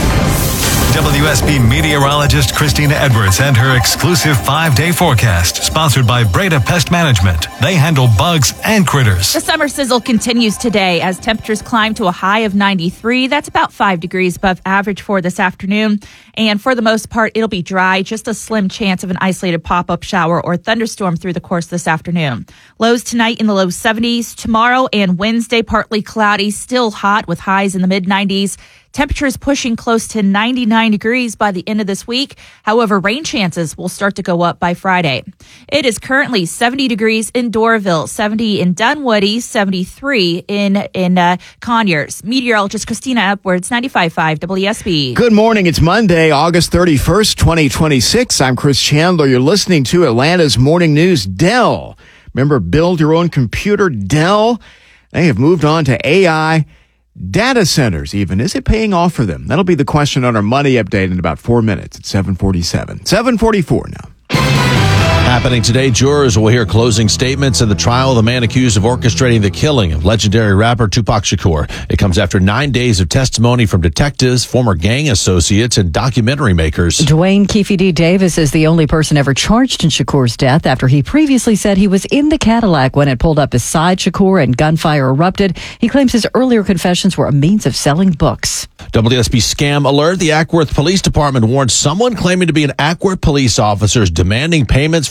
W S B meteorologist Christina Edwards and her exclusive five-day forecast, sponsored by Breda Pest Management. They handle bugs and critters. The summer sizzle continues today as temperatures climb to a high of ninety-three. That's about five degrees above average for this afternoon. And for the most part, it'll be dry, just a slim chance of an isolated pop-up shower or thunderstorm through the course this afternoon. Lows tonight in the low seventies. Tomorrow and Wednesday, partly cloudy, still hot with highs in the mid nineties. Temperatures pushing close to ninety-nine degrees by the end of this week. However, rain chances will start to go up by Friday. It is currently seventy degrees in Doraville, seventy in Dunwoody, seventy-three in in uh, Conyers. Meteorologist Christina Edwards, ninety-five point five W S B. Good morning. It's Monday, August thirty-first, twenty twenty-six. I'm Chris Chandler. You're listening to Atlanta's Morning News. Dell. Remember, build your own computer, Dell? They have moved on to A I. Data centers, even. Is it paying off for them? That'll be the question on our money update in about four minutes at seven forty-seven. seven forty-four now. Happening today, jurors will hear closing statements in the trial of the man accused of orchestrating the killing of legendary rapper Tupac Shakur. It comes after nine days of testimony from detectives, former gang associates, and documentary makers. Dwayne Keefe D. Davis is the only person ever charged in Shakur's death after he previously said he was in the Cadillac when it pulled up beside Shakur and gunfire erupted. He claims his earlier confessions were a means of selling books. W S B scam alert. The Ackworth Police Department warned someone claiming to be an Ackworth police officer is demanding payments for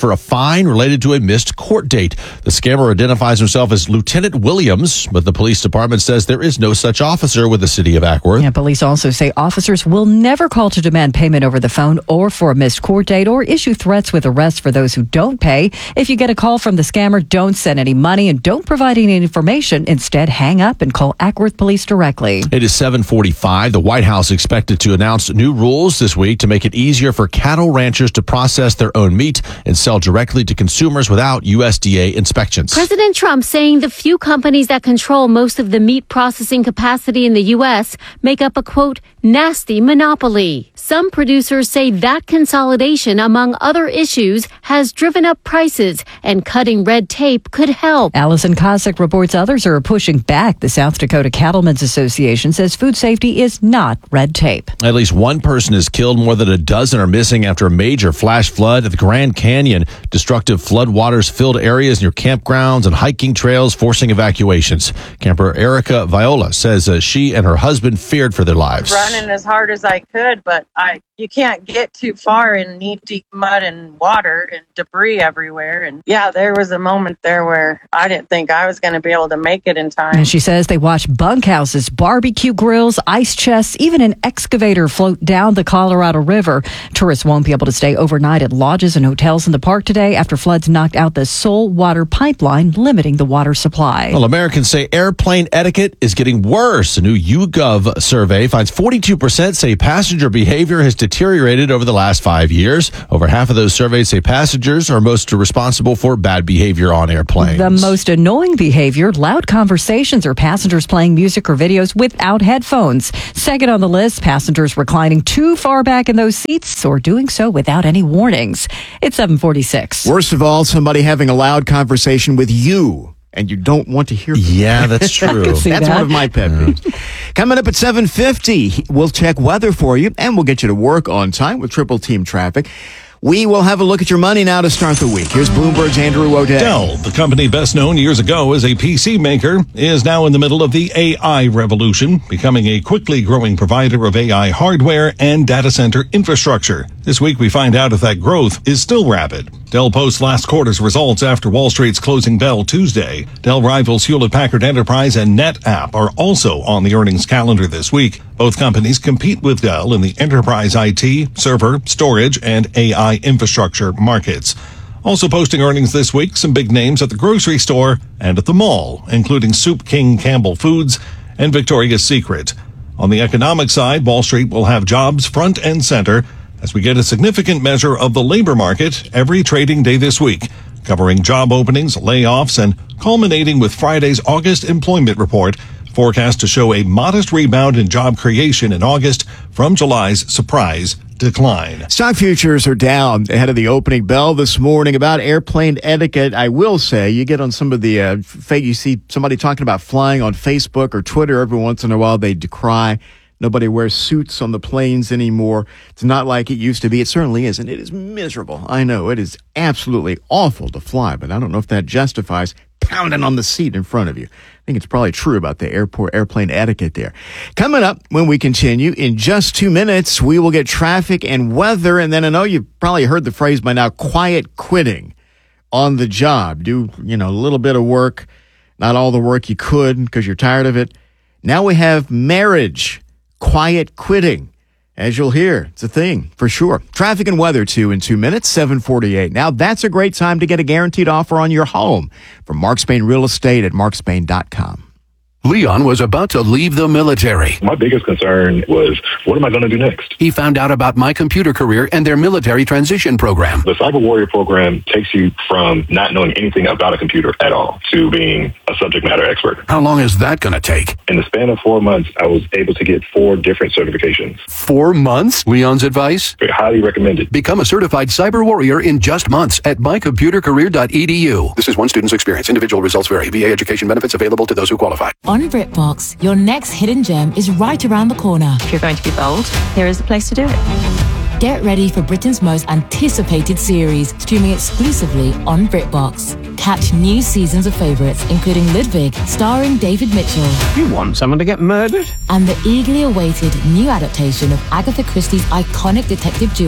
for a fine related to a missed court date. The scammer identifies himself as Lieutenant Williams, but the police department says there is no such officer with the city of Ackworth. Yeah, police also say officers will never call to demand payment over the phone or for a missed court date or issue threats with arrest for those who don't pay. If you get a call from the scammer, don't send any money and don't provide any information. Instead, hang up and call Ackworth Police directly. It is seven forty-five. The White House expected to announce new rules this week to make it easier for cattle ranchers to process their own meat and sell directly to consumers without U S D A inspections. President Trump saying the few companies that control most of the meat processing capacity in the U S make up a, quote, nasty monopoly. Some producers say that consolidation, among other issues, has driven up prices, and cutting red tape could help. Allison Kosick reports others are pushing back. The South Dakota Cattlemen's Association says food safety is not red tape. At least one person is killed. More than a dozen are missing after a major flash flood at the Grand Canyon. Destructive flood waters filled areas near campgrounds and hiking trails, forcing evacuations. Camper Erica Viola says uh, she and her husband feared for their lives. Running as hard as I could, but I you can't get too far in knee-deep mud and water and debris everywhere. And yeah, there was a moment there where I didn't think I was going to be able to make it in time. And she says they watched bunkhouses, barbecue grills, ice chests, even an excavator float down the Colorado River. Tourists won't be able to stay overnight at lodges and hotels in the park today after floods knocked out the Soul water pipeline, limiting the water supply. Well, Americans say airplane etiquette is getting worse. A new YouGov survey finds forty-two percent say passenger behavior has deteriorated over the last five years. Over half of those surveyed say passengers are most responsible for bad behavior on airplanes. The most annoying behavior, loud conversations or passengers playing music or videos without headphones. Second on the list, passengers reclining too far back in those seats or doing so without any warnings. It's seven forty-six. Worst of all, somebody having a loud conversation with you. And you don't want to hear them. Yeah, that's true. That's that. one of my pet peeves. Coming up at seven fifty, we'll check weather for you, and we'll get you to work on time with Triple Team Traffic. We will have a look at your money now to start the week. Here's Bloomberg's Andrew O'Day. Dell, the company best known years ago as a P C maker, is now in the middle of the A I revolution, becoming a quickly growing provider of A I hardware and data center infrastructure. This week, we find out if that growth is still rapid. Dell posts last quarter's results after Wall Street's closing bell Tuesday. Dell rivals Hewlett-Packard Enterprise and NetApp are also on the earnings calendar this week. Both companies compete with Dell in the enterprise I T, server, storage, and A I infrastructure markets. Also posting earnings this week, some big names at the grocery store and at the mall, including Soup King Campbell Foods and Victoria's Secret. On the economic side, Wall Street will have jobs front and center as we get a significant measure of the labor market every trading day this week, covering job openings, layoffs, and culminating with Friday's August employment report, forecast to show a modest rebound in job creation in August from July's surprise decline. Stock futures are down ahead of the opening bell this morning. About airplane etiquette, I will say, you get on some of the, uh, fake, you see somebody talking about flying on Facebook or Twitter every once in a while, they decry. Nobody wears suits on the planes anymore. It's not like it used to be. It certainly isn't. It is miserable. I know it is absolutely awful to fly, but I don't know if that justifies pounding on the seat in front of you. I think it's probably true about the airport airplane etiquette there. Coming up when we continue in just two minutes, we will get traffic and weather. And then I know you've probably heard the phrase by now, quiet quitting on the job. Do, you know, a little bit of work, not all the work you could because you're tired of it. Now we have marriage. Quiet quitting. As you'll hear, it's a thing for sure. Traffic and weather, too, in two minutes, seven forty-eight. Now, that's a great time to get a guaranteed offer on your home from Mark Spain Real Estate at mark spain dot com. Leon was about to leave the military. My biggest concern was, what am I going to do next? He found out about My Computer Career and their military transition program. The Cyber Warrior program takes you from not knowing anything about a computer at all to being a subject matter expert. How long is that going to take? In the span of four months, I was able to get four different certifications. Four months? Leon's advice? I highly recommend it. Become a certified Cyber Warrior in just months at my computer career dot e d u. This is one student's experience. Individual results vary. V A education benefits available to those who qualify. On BritBox, your next hidden gem is right around the corner. If you're going to be bold, here is the place to do it. Get ready for Britain's most anticipated series, streaming exclusively on BritBox. Catch new seasons of favourites, including Ludwig, starring David Mitchell. You want someone to get murdered? And the eagerly awaited new adaptation of Agatha Christie's iconic detective duo,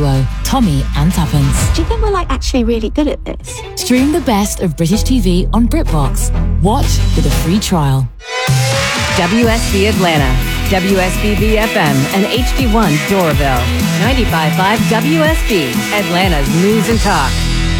Tommy and Tuppence. Do you think we're like actually really good at this? Stream the best of British T V on BritBox. Watch with a free trial. W S B Atlanta, W S B B F M, and H D one Doraville. ninety-five point five W S B, Atlanta's News and Talk.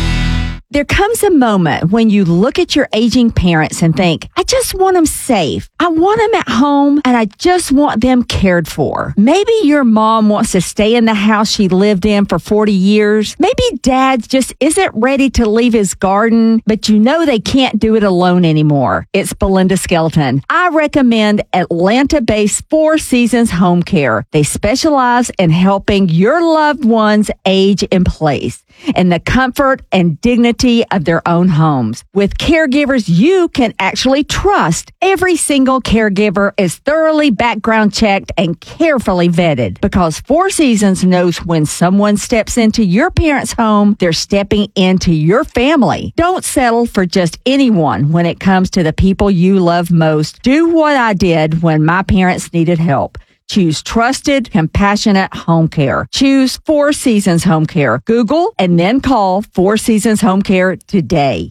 There comes a moment when you look at your aging parents and think, I just want them safe. I want them at home and I just want them cared for. Maybe your mom wants to stay in the house she lived in for forty years. Maybe dad just isn't ready to leave his garden, but you know they can't do it alone anymore. It's Belinda Skelton. I recommend Atlanta-based Four Seasons Home Care. They specialize in helping your loved ones age in place in the comfort and dignity of their own homes. With caregivers you can actually trust, every single caregiver is thoroughly background checked and carefully vetted because Four Seasons knows when someone steps into your parents' home, they're stepping into your family. Don't settle for just anyone when it comes to the people you love most. Do what I did when my parents needed help. Choose trusted, compassionate home care. Choose Four Seasons Home Care. Google and then call Four Seasons Home Care today.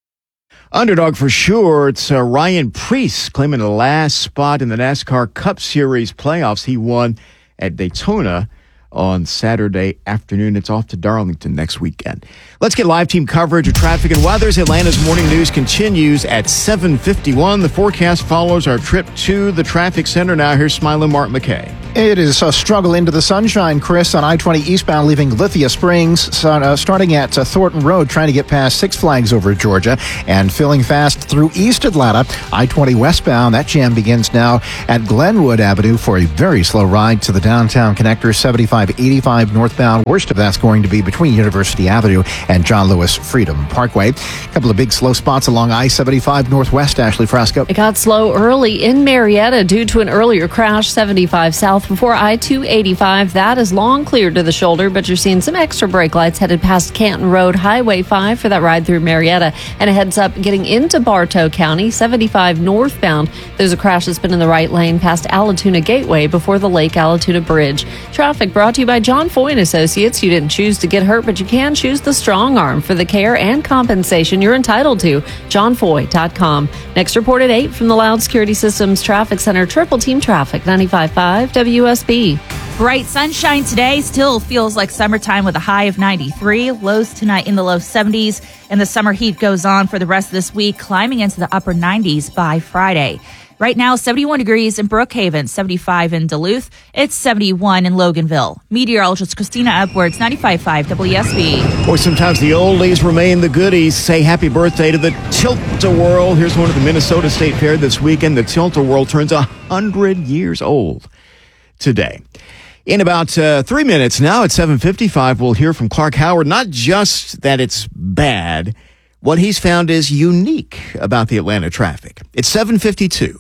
Underdog for sure. It's uh, Ryan Preece claiming the last spot in the NASCAR Cup Series playoffs. He won at Daytona on Saturday afternoon. It's off to Darlington next weekend. Let's get live team coverage of traffic and weather. Atlanta's morning news continues at seven fifty-one. The forecast follows our trip to the traffic center. Now here's smiling Mark McKay. It is a struggle into the sunshine, Chris, on I twenty eastbound leaving Lithia Springs, so, uh, starting at uh, Thornton Road, trying to get past Six Flags over Georgia, and filling fast through East Atlanta. I twenty westbound, that jam begins now at Glenwood Avenue for a very slow ride to the downtown connector, seventy-five eighty-five northbound. Worst of that's going to be between University Avenue and John Lewis Freedom Parkway. A couple of big slow spots along I seventy-five northwest. Ashley Frasco. It got slow early in Marietta due to an earlier crash, seventy-five south before I two eighty-five. That is long cleared to the shoulder, but you're seeing some extra brake lights headed past Canton Road, Highway five for that ride through Marietta. And a heads up getting into Bartow County, seventy-five northbound. There's a crash that's been in the right lane past Allatoona Gateway before the Lake Allatoona Bridge. Traffic brought to you by John Foy and Associates. You didn't choose to get hurt, but you can choose the strong arm for the care and compensation you're entitled to. john foy dot com. Next report at eight from the Loud Security Systems Traffic Center. Triple Team Traffic, ninety-five point five W S B. Bright sunshine today. Still feels like summertime with a high of ninety-three. Lows tonight in the low seventies. And the summer heat goes on for the rest of this week, climbing into the upper nineties by Friday. Right now, seventy-one degrees in Brookhaven, seventy-five in Duluth. It's seventy-one in Loganville. Meteorologist Christina Edwards, ninety-five point five W S B. Boy, sometimes the oldies remain the goodies. Say happy birthday to the Tilt-A-Whirl. Here's one at the Minnesota State Fair this weekend. The Tilt-A-Whirl turns one hundred years old today. In about uh, three minutes now at seven fifty-five, we'll hear from Clark Howard. Not just that it's bad, what he's found is unique about the Atlanta traffic. It's seven fifty-two.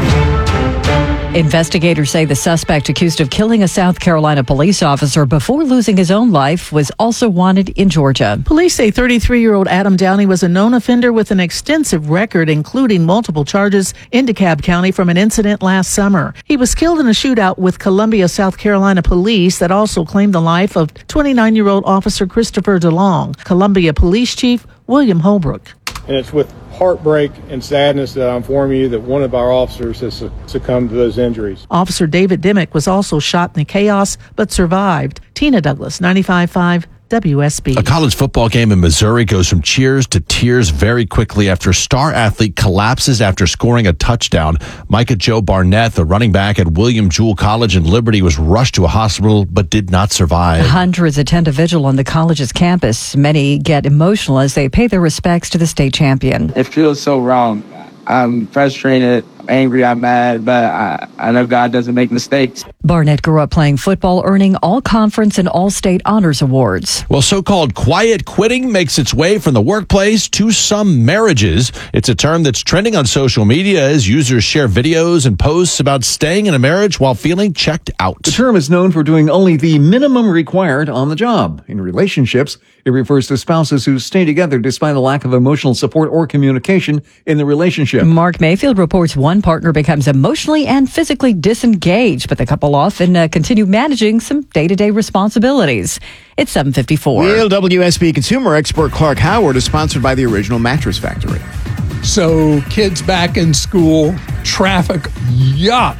Investigators say the suspect accused of killing a South Carolina police officer before losing his own life was also wanted in Georgia. Police say thirty-three-year-old Adam Downey was a known offender with an extensive record, including multiple charges in DeKalb County from an incident last summer. He was killed in a shootout with Columbia, South Carolina police that also claimed the life of twenty-nine-year-old Officer Christopher DeLong. Columbia Police Chief William Holbrook. And it's with heartbreak and sadness that I inform you that one of our officers has succumbed to those injuries. Officer David Dimmick was also shot in the chaos but survived. Tina Douglas, ninety-five point five W S B. A college football game in Missouri goes from cheers to tears very quickly after a star athlete collapses after scoring a touchdown. Micah Joe Barnett, the running back at William Jewell College in Liberty, was rushed to a hospital but did not survive. Hundreds attend a vigil on the college's campus. Many get emotional as they pay their respects to the state champion. It feels so wrong. I'm frustrated, I'm angry, I'm mad, but I, I know God doesn't make mistakes. Barnett grew up playing football, earning all-conference and all-state honors awards. Well, so-called quiet quitting makes its way from the workplace to some marriages. It's a term that's trending on social media as users share videos and posts about staying in a marriage while feeling checked out. The term is known for doing only the minimum required on the job. In relationships, it refers to spouses who stay together despite a lack of emotional support or communication in the relationship. Mark Mayfield reports one one partner becomes emotionally and physically disengaged, but the couple often uh, continue managing some day-to-day responsibilities. It's seven fifty-four. Real W S B consumer expert Clark Howard is sponsored by the Original Mattress Factory. So kids back in school, traffic, yuck.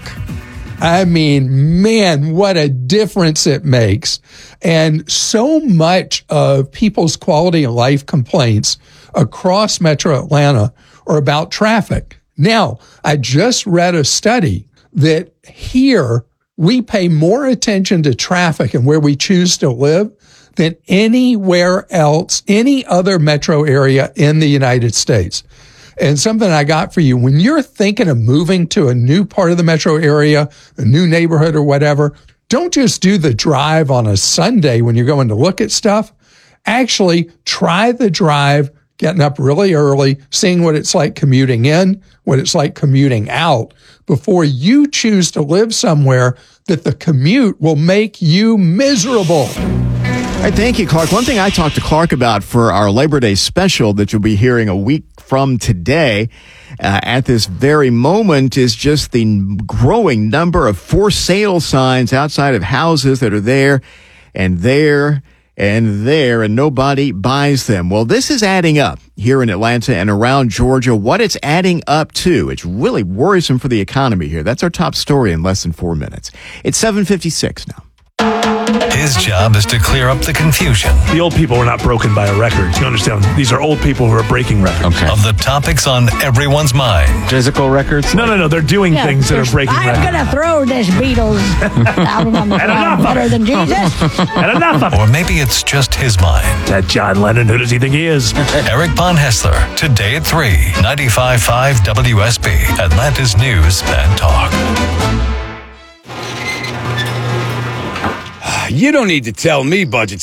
I mean, man, what a difference it makes. And so much of people's quality of life complaints across Metro Atlanta are about traffic. Now, I just read a study that here we pay more attention to traffic and where we choose to live than anywhere else, any other metro area in the United States. And something I got for you, when you're thinking of moving to a new part of the metro area, a new neighborhood or whatever, don't just do the drive on a Sunday when you're going to look at stuff. Actually, try the drive, getting up really early, seeing what it's like commuting in, what it's like commuting out, before you choose to live somewhere that the commute will make you miserable. All right, thank you, Clark. One thing I talked to Clark about for our Labor Day special that you'll be hearing a week from today uh, at this very moment is just the growing number of for sale signs outside of houses that are there and there and there, and nobody buys them. Well, this is adding up here in Atlanta and around Georgia. What it's adding up to, it's really worrisome for the economy here. That's our top story in less than four minutes. It's seven fifty-six now. His job is to clear up the confusion. The old people were not broken by a record. You understand? These are old people who are breaking records. Okay. Of the topics on everyone's mind. Physical records? No, no, no. They're doing yeah, things that are breaking I'm records. I'm going to throw this Beatles album on the ground better than Jesus. And enough of it. Or maybe it's just his mind. That John Lennon, who does he think he is? Eric Von Hessler, today at three, ninety-five point five W S B, Atlanta's News and Talk. You don't need to tell me budget